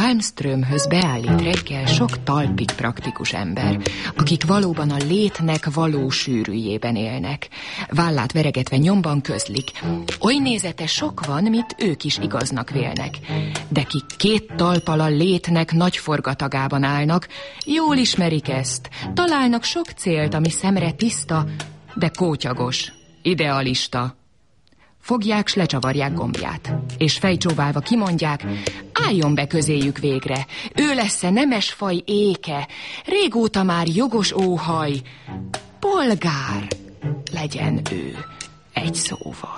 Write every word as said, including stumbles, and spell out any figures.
Malmströmhöz beállít reggel sok talpig praktikus ember, akik valóban a létnek való sűrűjében élnek. Vállát veregetve nyomban közlik. Oly nézete sok van, mit ők is igaznak vélnek. De kik két talppal a létnek nagy forgatagában állnak, jól ismerik ezt. Találnak sok célt, ami szemre tiszta, de kótyagos, idealista. Fogják, s lecsavarják gombját, és fejcsóválva kimondják, álljon be közéjük végre, ő lesz-e nemes faj éke, régóta már jogos óhaj, polgár legyen ő egy szóval.